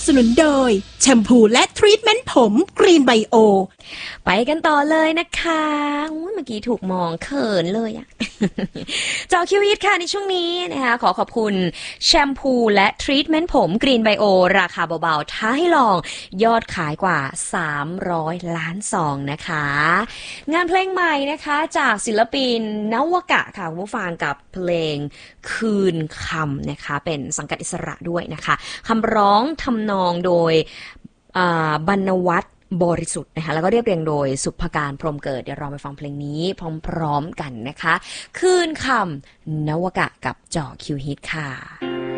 สนุนโดยแชมพูและทรีทเมนต์ผมกรีนไบโอไปกันต่อเลยนะคะเมื่อกี้ถูกมองเขินเลยอะจอคิวฮิตค่ะในช่วงนี้นะคะขอบคุณแชมพูและทรีทเมนต์ผมกรีนไบโอราคาเบาๆท้าให้ลองยอดขายกว่า300 ล้านซองนะคะงานเพลงใหม่นะคะจากศิลปินนวกะค่ะคุณผู้ฟังกับเพลงคืนคำนะคะเป็นสังกัดอิสระด้วยนะคะคำร้องทำนองโดยบรรณวัฒน์บริสุทธิ์นะคะแล้วก็เรียบเรียงโดยสุภการพรหมเกิดเดี๋ยวเราไปฟังเพลงนี้พร้อมๆกันนะคะคืนคำนวกะกับจอคิวฮิตค่ะ